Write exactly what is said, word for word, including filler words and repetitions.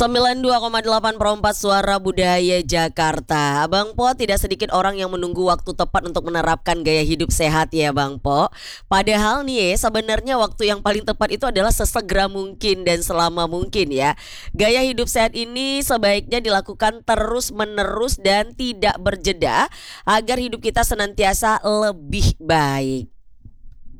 sembilan puluh dua koma delapan Perempat Suara Budaya Jakarta. Bang Po, tidak sedikit orang yang menunggu waktu tepat untuk menerapkan gaya hidup sehat ya Bang Po. Padahal nih ya, sebenarnya waktu yang paling tepat itu adalah sesegera mungkin dan selama mungkin ya. Gaya hidup sehat ini sebaiknya dilakukan terus menerus dan tidak berjeda agar hidup kita senantiasa lebih baik.